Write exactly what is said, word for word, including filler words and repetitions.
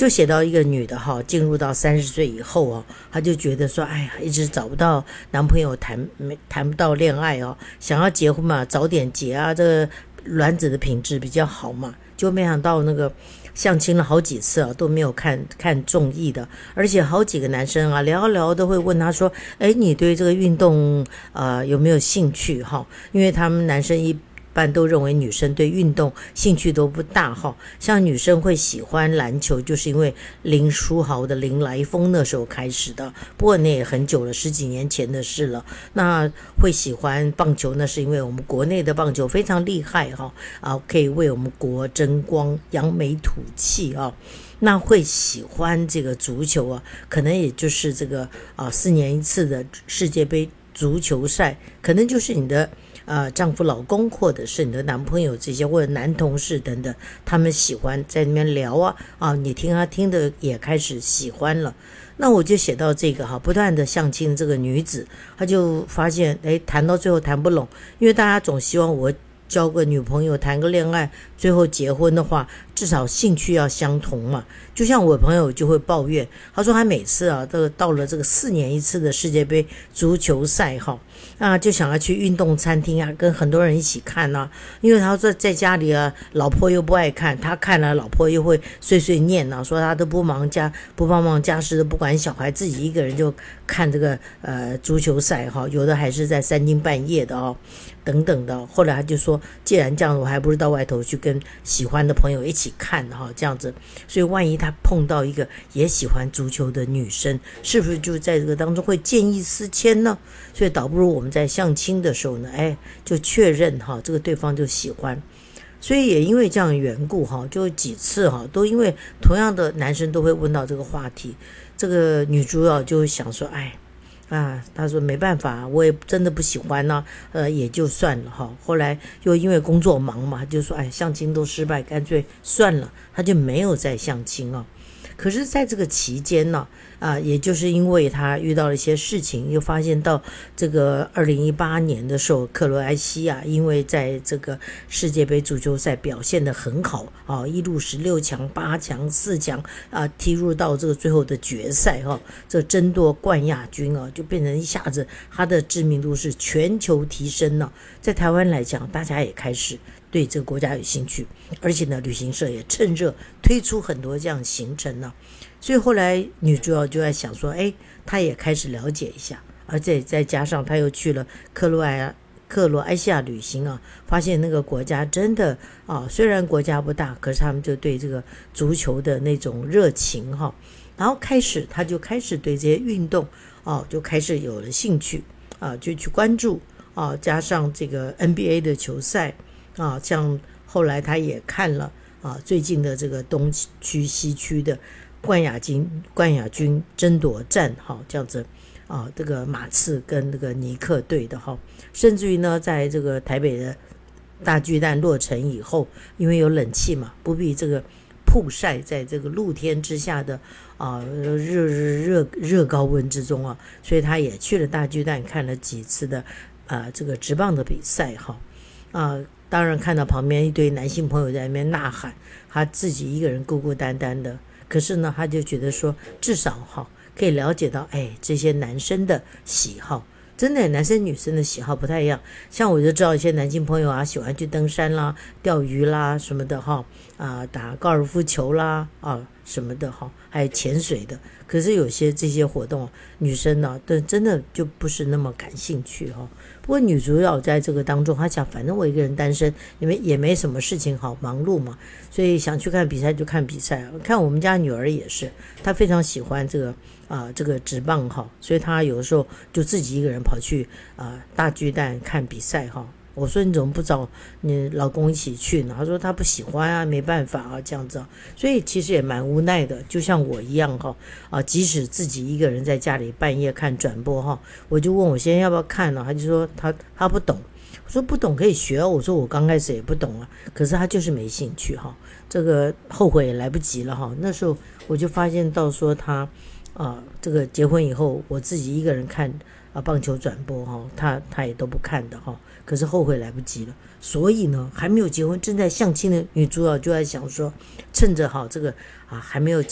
就写到一个女的哈，进入到三十岁以后哦，她就觉得说，哎呀，一直找不到男朋友谈，没谈不到恋爱哦，想要结婚嘛，早点结啊，这个卵子的品质比较好嘛，就没想到那个相亲了好几次啊，都没有看看中意的，而且好几个男生啊聊一聊都会问他说，哎，你对这个运动呃有没有兴趣哈？因为他们男生一般都认为女生对运动兴趣都不大哈，像女生会喜欢篮球，就是因为林书豪的林来疯那时候开始的，不过那也很久了，十几年前的事了。那会喜欢棒球呢，是因为我们国内的棒球非常厉害哈，啊，可以为我们国争光、扬眉吐气啊。那会喜欢这个足球啊，可能也就是这个啊四年一次的世界杯足球赛，可能就是你的呃，丈夫、老公，或者是你的男朋友这些，或者男同事等等，他们喜欢在那边聊啊啊，你听他听的也开始喜欢了。那我就写到这个哈，不断的相亲这个女子，她就发现，哎，谈到最后谈不拢，因为大家总希望我交个女朋友，谈个恋爱，最后结婚的话，至少兴趣要相同嘛。就像我朋友就会抱怨，他说他每次啊，都到了这个四年一次的世界杯足球赛哈，啊，就想要去运动餐厅啊，跟很多人一起看啊。因为他说在家里啊，老婆又不爱看，他看了老婆又会碎碎念啊，说他都不忙家不帮忙家事，都不管小孩，自己一个人就看这个呃足球赛哈，有的还是在三更半夜的哦，等等的。后来他就说，既然这样，我还不如到外头去跟喜欢的朋友一起看哈，这样子。所以万一他碰到一个也喜欢足球的女生，是不是就在这个当中会见异思迁呢？所以倒不如我们在相亲的时候呢，哎，就确认哈，这个对方就喜欢。所以也因为这样的缘故哈，就几次哈，都因为同样的男生都会问到这个话题，这个女主角就想说，哎。啊，他说没办法，我也真的不喜欢呢、啊，呃，也就算了哈。后来又因为工作忙嘛，就说哎，相亲都失败，干脆算了，他就没有再相亲啊。可是在这个期间呢，啊，也就是因为他遇到了一些事情，又发现到这个二零一八年的时候，克罗埃西亚因为在这个世界杯足球赛表现得很好啊，一路十六强、八强、四强啊，踢入到这个最后的决赛哈、啊，这争夺冠亚军啊，就变成一下子他的知名度是全球提升了、啊。在台湾来讲，大家也开始对这个国家有兴趣，而且呢，旅行社也趁热推出很多这样行程呢、啊。所以后来女主角就在想说，哎，她也开始了解一下，而且再加上她又去了克罗埃克罗埃西亚旅行啊，发现那个国家真的啊，虽然国家不大，可是他们就对这个足球的那种热情哈、啊，然后开始她就开始对这些运动啊，就开始有了兴趣啊，就去关注啊，加上这个 N B A 的球赛啊，像后来她也看了啊，最近的这个东区西区的冠亚军冠亚军争夺战哈，这样子啊，这个马刺跟这个尼克队的哈，甚至于呢，在这个台北的大巨蛋落成以后，因为有冷气嘛，不必这个曝晒在这个露天之下的啊热热热高温之中啊，所以他也去了大巨蛋看了几次的啊这个职棒的比赛哈啊。当然看到旁边一堆男性朋友在那边呐喊，他自己一个人孤孤单单的。可是呢，他就觉得说，至少哈可以了解到，哎，这些男生的喜好，真的男生女生的喜好不太一样。像我就知道一些男性朋友啊，喜欢去登山啦、钓鱼啦什么的哈，啊，打高尔夫球啦啊什么的哈，还有潜水的。可是有些这些活动，女生呢，对真的就不是那么感兴趣哈。不过女主角在这个当中，她想，反正我一个人单身，因为也没什么事情好忙碌嘛，所以想去看比赛就看比赛。看我们家女儿也是，她非常喜欢这个啊、呃、这个职棒哈，所以她有的时候就自己一个人跑去啊、呃、大巨蛋看比赛哈。我说你怎么不找你老公一起去呢？他说他不喜欢啊，没办法啊，这样子、啊。所以其实也蛮无奈的，就像我一样哈啊，即使自己一个人在家里半夜看转播哈，我就问我先生要不要看呢、啊，他就说他他不懂。我说不懂可以学哦，我说我刚开始也不懂啊，可是他就是没兴趣哈，这个后悔也来不及了哈。那时候我就发现到说他啊，这个结婚以后我自己一个人看啊棒球转播哈，他他也都不看的哈。可是后悔来不及了，所以呢，还没有结婚正在相亲的女主角就在想说，趁着好这个啊还没有